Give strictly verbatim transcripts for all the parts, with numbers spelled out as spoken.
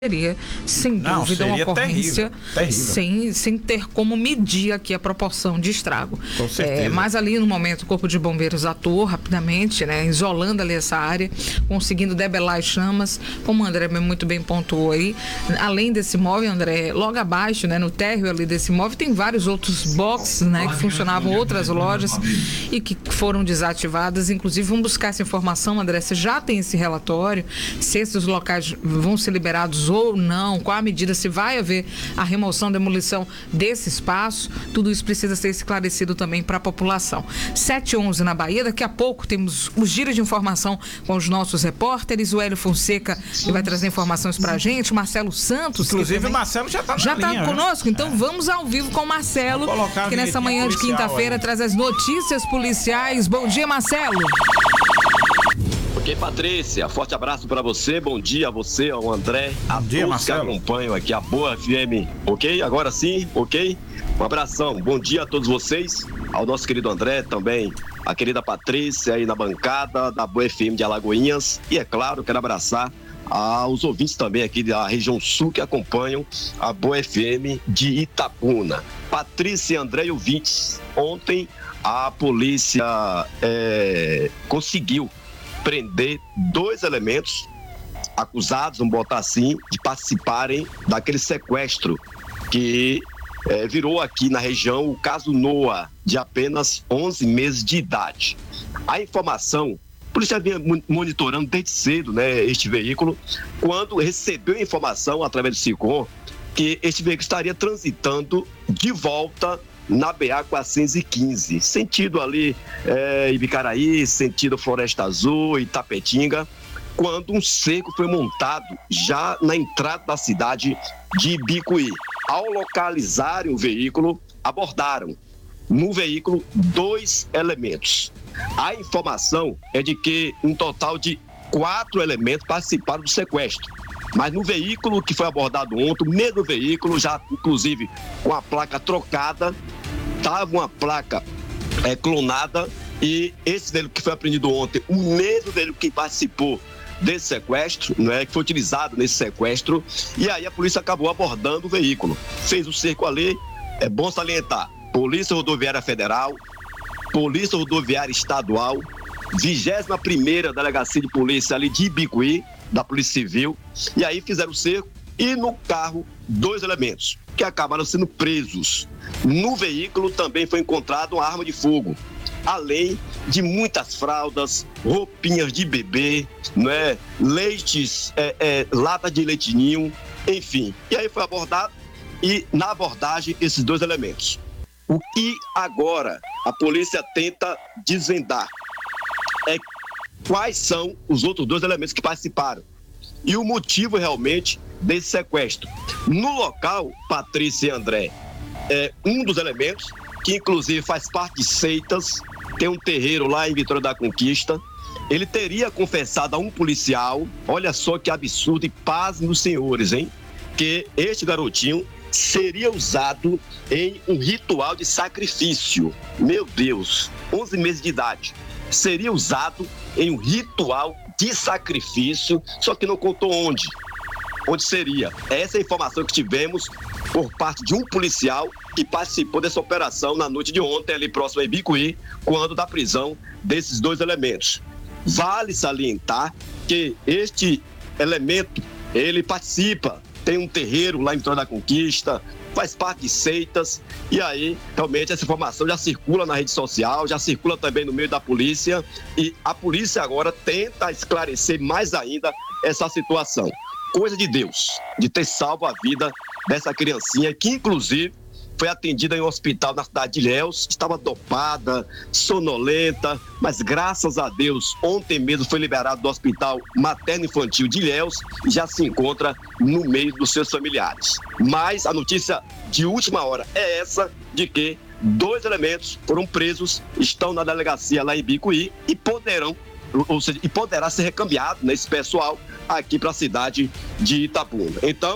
Seria, sem Não, dúvida, seria uma ocorrência terrível, terrível. Sem, sem ter como medir aqui a proporção de estrago. Com certeza. É, mas ali no momento o Corpo de Bombeiros atuou rapidamente, né, isolando ali essa área, conseguindo debelar as chamas, como o André muito bem pontuou aí. Além desse imóvel, André, logo abaixo, né, no térreo ali desse imóvel, tem vários outros boxes, né, que funcionavam outras lojas e que foram desativadas. Inclusive, vamos buscar essa informação, André, você já tem esse relatório, se esses locais vão ser liberados ou não, qual a medida, se vai haver a remoção, demolição desse espaço, tudo isso precisa ser esclarecido também para a população. sete e onze na Bahia, daqui a pouco temos o giro de informação com os nossos repórteres, o Hélio Fonseca, que vai trazer informações para a gente, o Marcelo Santos. Inclusive também... o Marcelo já está na Já linha, está conosco, né? então É. vamos ao vivo com o Marcelo, que nessa manhã de quinta-feira traz as notícias policiais. Bom dia, Marcelo. Ok, Patrícia, forte abraço para você, bom dia a você, ao André, a bom dia, todos Marcelo. que acompanham aqui a Boa F M, ok? Agora sim, ok? Um abração, bom dia a todos vocês, ao nosso querido André também, a querida Patrícia aí na bancada da Boa F M de Alagoinhas, e é claro, quero abraçar aos ouvintes também aqui da região sul que acompanham a Boa F M de Itabuna. Patrícia e André e ouvintes, ontem a polícia é, conseguiu prender dois elementos acusados, vamos botar assim, de participarem daquele sequestro que é, virou aqui na região o caso Noah, de apenas onze meses de idade. A informação, a polícia vinha monitorando desde cedo, né, este veículo, quando recebeu a informação através do SICOM que este veículo estaria transitando de volta na B A quatrocentos e quinze, sentido ali é, Ibicaraí, sentido Floresta Azul, Itapetinga, quando um cerco foi montado já na entrada da cidade de Ibicuí. Ao localizarem o veículo, abordaram no veículo dois elementos. A informação é de que um total de quatro elementos participaram do sequestro. Mas no veículo que foi abordado ontem, o mesmo veículo, já inclusive com a placa trocada, estava uma placa é, clonada, e esse veículo que foi apreendido ontem, o mesmo veículo que participou desse sequestro, né, que foi utilizado nesse sequestro, e aí a polícia acabou abordando o veículo. Fez o cerco ali, é bom salientar, Polícia Rodoviária Federal, Polícia Rodoviária Estadual, vigésima primeira Delegacia de Polícia ali de Ibicuí, da Polícia Civil, e aí fizeram o cerco, e no carro, dois elementos, que acabaram sendo presos. No veículo também foi encontrada uma arma de fogo, além de muitas fraldas, roupinhas de bebê, né, leites, é, é, lata de leite ninho, enfim. E aí foi abordado, e na abordagem, esses dois elementos. O que agora a polícia tenta desvendar é quais são os outros dois elementos que participaram e o motivo realmente desse sequestro. No local, Patrícia e André, é um dos elementos que inclusive faz parte de seitas, tem um terreiro lá em Vitória da Conquista, ele teria confessado a um policial, olha só que absurdo, e paz nos senhores, hein, que este garotinho seria usado em um ritual de sacrifício. Meu Deus, onze meses de idade. Seria usado em um ritual de sacrifício, só que não contou onde. Onde seria? Essa é a informação que tivemos por parte de um policial que participou dessa operação na noite de ontem, ali próximo a Ibicuí, quando da prisão desses dois elementos. Vale salientar que este elemento, ele participa, tem um terreiro lá em Vitória da Conquista, faz parte de seitas, e aí realmente essa informação já circula na rede social, já circula também no meio da polícia, e a polícia agora tenta esclarecer mais ainda essa situação. Coisa de Deus, de ter salvo a vida dessa criancinha, que inclusive foi atendida em um hospital na cidade de Ilhéus, estava dopada, sonolenta, mas graças a Deus, ontem mesmo foi liberado do Hospital Materno-Infantil de Ilhéus e já se encontra no meio dos seus familiares. Mas a notícia de última hora é essa, de que dois elementos foram presos, estão na delegacia lá em Ibicuí e poderão, ou seja, e poderá ser recambiado nesse pessoal aqui para a cidade de Itabuna. Então,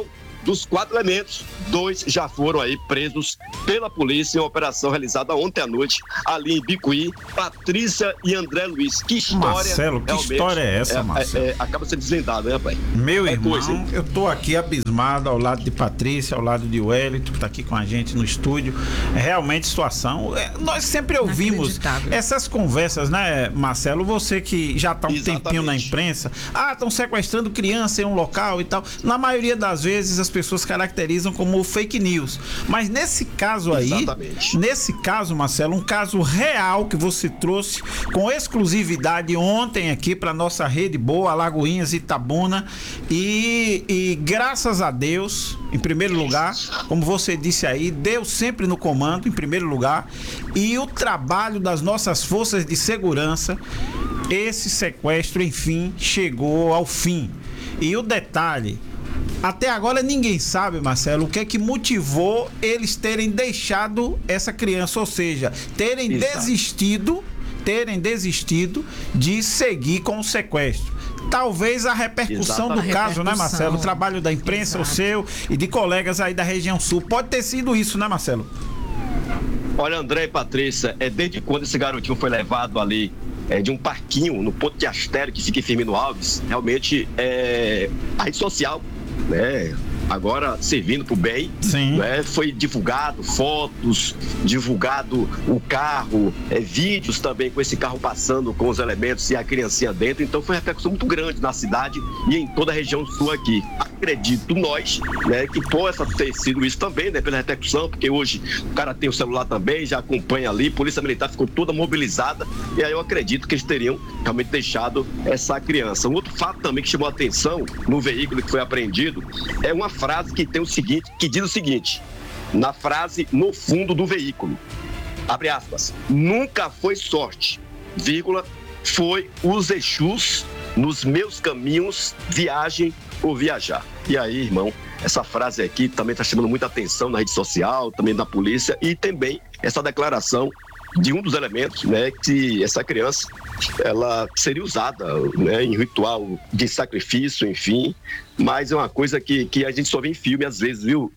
dos quatro elementos, dois já foram aí presos pela polícia em uma operação realizada ontem à noite, ali em Bicuí, Patrícia e André Luiz. Que história, Marcelo, que história é essa, é, Marcelo? É, é, acaba sendo desvendado, né, pai? Meu é irmão, coisa, eu tô aqui abismado ao lado de Patrícia, ao lado de Wellington, que tá aqui com a gente no estúdio. É realmente situação. É, nós sempre ouvimos essas conversas, né, Marcelo? Você que já tá um Exatamente. tempinho na imprensa, ah, estão sequestrando criança em um local e tal. Na maioria das vezes as pessoas caracterizam como fake news. Mas nesse caso aí, Exatamente. nesse caso, Marcelo, um caso real que você trouxe com exclusividade ontem aqui para nossa rede boa, Alagoinhas e Itabuna, e, e graças a Deus, em primeiro lugar, como você disse aí, Deus sempre no comando, em primeiro lugar, e o trabalho das nossas forças de segurança, esse sequestro, enfim, chegou ao fim. E o detalhe, até agora ninguém sabe, Marcelo, o que é que motivou eles terem deixado essa criança, ou seja, terem Exato. desistido, terem desistido de seguir com o sequestro. Talvez a repercussão Exato. do caso, né, Marcelo? O trabalho da imprensa, Exato. o seu e de colegas aí da região sul. Pode ter sido isso, né, Marcelo? Olha, André e Patrícia, é desde quando esse garotinho foi levado ali é, de um parquinho no ponto de Astério, que fica em Firmino Alves, realmente é, a rede social, né, agora servindo para o bem, né, foi divulgado fotos, divulgado o carro, é, vídeos também com esse carro passando com os elementos e a criancinha dentro. Então foi uma repercussão muito grande na cidade e em toda a região sul aqui. Acredito nós, né, que possa ter sido isso também, né, pela repercussão, porque hoje o cara tem o celular também, já acompanha ali, Polícia Militar ficou toda mobilizada, e aí eu acredito que eles teriam realmente deixado essa criança. Um outro fato também que chamou a atenção no veículo que foi apreendido é uma frase que tem o seguinte, que diz o seguinte, na frase no fundo do veículo, abre aspas, nunca foi sorte, vírgula, foi os Exus nos meus caminhos, viagem ou viajar. E aí, irmão, essa frase aqui também está chamando muita atenção na rede social, também da polícia, e também essa declaração de um dos elementos, né, que essa criança, ela seria usada, né, em ritual de sacrifício, enfim, mas é uma coisa que, que a gente só vê em filme às vezes, viu?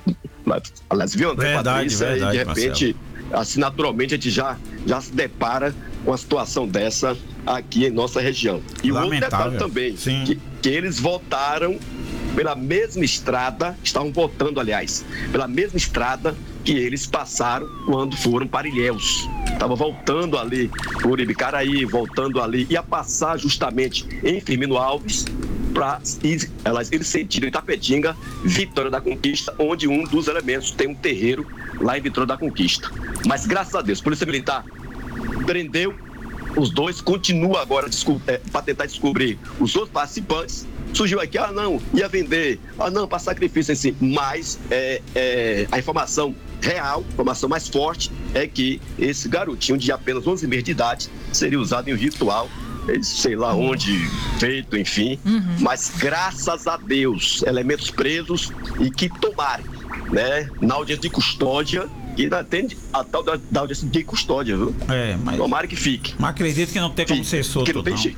Aliás, viu, André, verdade, Patrícia, verdade, e de repente, Marcelo. assim, naturalmente a gente já, já se depara com uma situação dessa aqui em nossa região. E o outro detalhe também, que, que eles voltaram pela mesma estrada, estavam voltando, aliás, pela mesma estrada que eles passaram quando foram para Ilhéus. Estava voltando ali por Ibicaraí, voltando ali, ia passar justamente em Firmino Alves para elas eles sentiram em Itapetinga, Vitória da Conquista, onde um dos elementos tem um terreiro lá em Vitória da Conquista. Mas graças a Deus, a Polícia Militar prendeu os dois, continua agora é, para tentar descobrir os outros participantes. Surgiu aqui, ah não, ia vender, ah não, para sacrifício em si, mas é, é, a informação real, a informação mais forte é que esse garotinho de apenas onze meses de idade seria usado em um ritual, sei lá onde, feito, enfim, uhum. mas graças a Deus, elementos presos e que tomarem, né, na audiência de custódia, que ainda tem a tal da, da audiência de custódia, viu? É, mas... Tomara que fique. Mas acredito que não tem como ser solto, não. Tem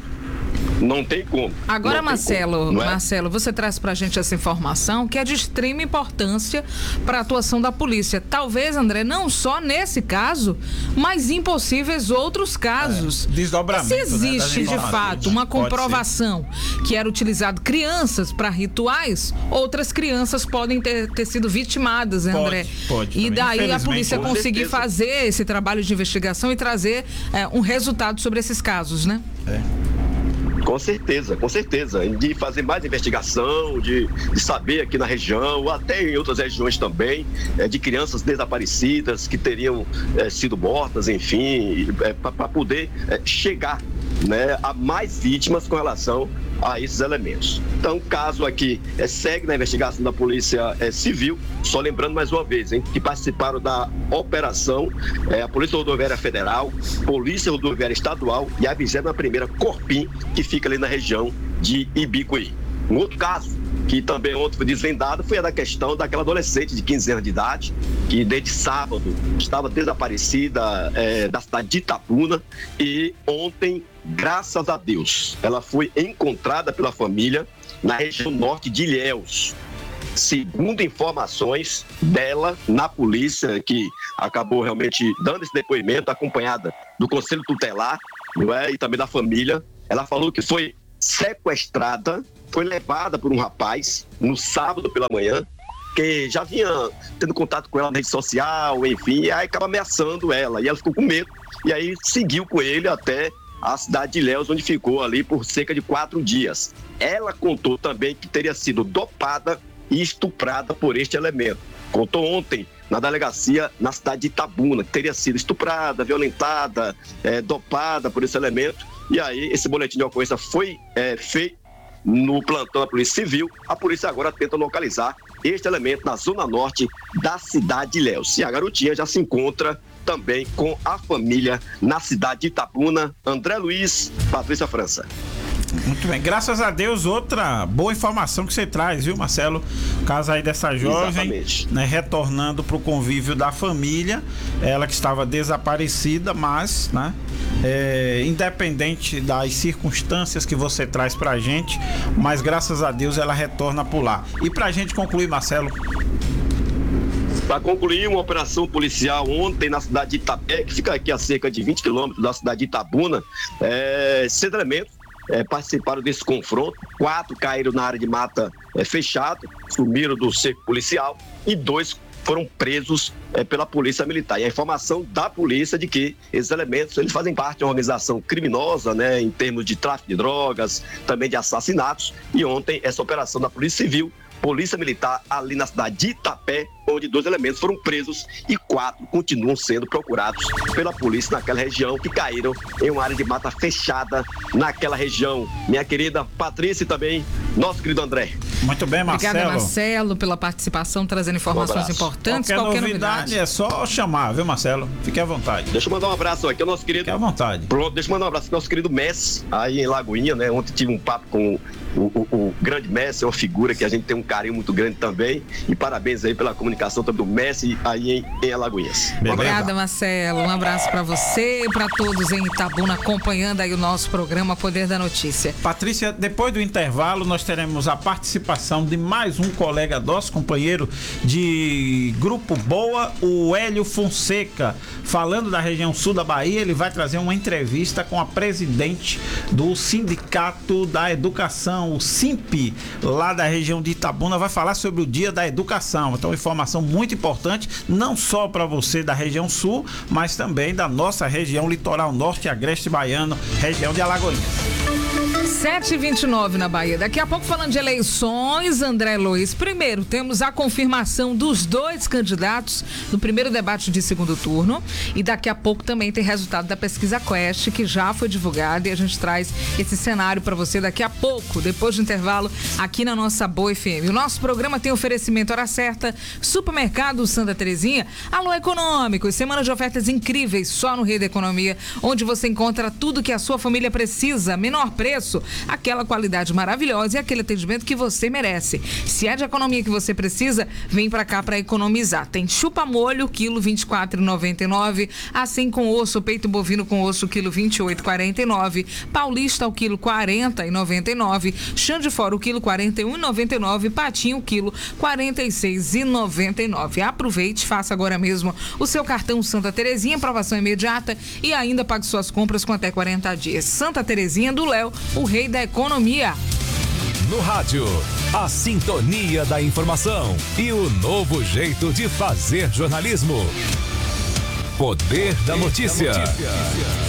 Não tem como. Agora, não Marcelo, como, é? Marcelo, você traz pra gente essa informação que é de extrema importância para a atuação da polícia. Talvez, André, não só nesse caso, mas em possíveis outros casos. É, desdobramento, se existe, né, de fato, uma comprovação que era utilizado crianças para rituais, outras crianças podem ter, ter sido vitimadas, né, André? Pode, pode. E daí a polícia conseguir fazer esse trabalho de investigação e trazer é, um resultado sobre esses casos, né? É. Com certeza, com certeza. De fazer mais investigação, de, de saber aqui na região, até em outras regiões também, é, de crianças desaparecidas que teriam é, sido mortas, enfim, é, para poder é, chegar, né, a mais vítimas com relação a esses elementos. Então, o caso aqui é, segue na investigação da Polícia é, Civil, só lembrando mais uma vez, hein, que participaram da operação é, a Polícia Rodoviária Federal, Polícia Rodoviária Estadual e a vigésima primeira Corpim, que fica ali na região de Ibicuí. Um outro caso que também ontem foi desvendado foi a da questão daquela adolescente de quinze anos de idade, que desde sábado estava desaparecida é, da cidade de Itabuna, e ontem, graças a Deus, ela foi encontrada pela família na região norte de Ilhéus. segundo informações dela na polícia, que acabou realmente dando esse depoimento, acompanhada do Conselho Tutelar, não é? E também da família, ela falou que foi sequestrada, foi levada por um rapaz no sábado pela manhã, que já vinha tendo contato com ela na rede social, enfim, e aí acaba ameaçando ela, e ela ficou com medo, e aí seguiu com ele até a cidade de Ilhéus, onde ficou ali por cerca de quatro dias. Ela contou também que teria sido dopada e estuprada por este elemento. Contou ontem na delegacia na cidade de Itabuna, que teria sido estuprada, violentada, é, dopada por esse elemento. E aí esse boletim de ocorrência foi é, feito no plantão da Polícia Civil. A polícia agora tenta localizar este elemento na zona norte da cidade de Ilhéus. E a garotinha já se encontra também com a família na cidade de Itabuna. André Luiz, Patrícia França. Muito bem, graças a Deus, outra boa informação que você traz, viu, Marcelo? O caso aí dessa jovem, né, retornando para o convívio da família, ela que estava desaparecida, mas, né, é, independente das circunstâncias que você traz pra gente, mas graças a Deus ela retorna por lá. E pra gente concluir, Marcelo? Para concluir, uma operação policial ontem na cidade de Itapé, que fica aqui a cerca de vinte quilômetros da cidade de Itabuna, é, seis elementos É, participaram desse confronto. Quatro caíram na área de mata é, fechada, sumiram do cerco policial, e dois foram presos é, pela polícia militar. E a informação da polícia de que esses elementos eles fazem parte de uma organização criminosa, né, em termos de tráfico de drogas, também de assassinatos. E ontem essa operação da Polícia Civil, Polícia Militar, ali na cidade de Itapé, onde dois elementos foram presos e quatro continuam sendo procurados pela polícia naquela região, que caíram em uma área de mata fechada naquela região. Minha querida Patrícia e também nosso querido André. Muito bem, Marcelo. Obrigada, Marcelo, pela participação, trazendo informações um importantes. Qualquer, Qualquer novidade, novidade é só chamar, viu, Marcelo? Fique à vontade. Deixa eu mandar um abraço aqui ao nosso querido... Fique à vontade. Pronto, deixa eu mandar um abraço ao nosso querido Messi, aí em Lagoinha, né? Ontem tive um papo com o, o, o grande Messi, é uma figura que a gente tem um carinho muito grande também. E parabéns aí pela comunicação também do Messi aí em, em Alagoinhas. Um Obrigada, Marcelo. Um abraço para você e para todos em Itabuna acompanhando aí o nosso programa Poder da Notícia. Patrícia, depois do intervalo nós teremos a participação de mais um colega nosso, companheiro de Grupo Boa, o Hélio Fonseca, falando da região sul da Bahia. Ele vai trazer uma entrevista com a presidente do Sindicato da Educação, o SIMP, lá da região de Itabuna. Vai falar sobre o Dia da Educação. Então, informação muito importante, não só para você da região sul, mas também da nossa região litoral norte, agreste baiano, região de Alagoinhas. sete e vinte e nove na Bahia. Daqui a pouco, falando de eleições, André Luiz. Primeiro, temos a confirmação dos dois candidatos no primeiro debate de segundo turno. E daqui a pouco também tem resultado da pesquisa Quest, que já foi divulgada, e a gente traz esse cenário para você daqui a pouco, depois do intervalo, aqui na nossa Boa F M. O nosso programa tem oferecimento hora certa, Supermercado Santa Terezinha, Alô Econômico, semana de ofertas incríveis só no Rei da Economia, onde você encontra tudo que a sua família precisa, menor preço, aquela qualidade maravilhosa e aquele atendimento que você merece. Se é de economia que você precisa, vem pra cá pra economizar. Tem chupa-molho, quilo vinte e quatro reais e noventa e nove centavos, assim com osso, peito bovino com osso, quilo vinte e oito reais e quarenta e nove centavos, paulista o quilo quarenta reais e noventa e nove centavos, chã de fora o quilo quarenta e um reais e noventa e nove centavos, patinho o quilo quarenta e seis reais e noventa e nove centavos. Aproveite, faça agora mesmo o seu cartão Santa Terezinha, aprovação imediata, e ainda pague suas compras com até quarenta dias. Santa Terezinha do Léo, o rei da economia. No rádio, a sintonia da informação e o novo jeito de fazer jornalismo. Poder da notícia.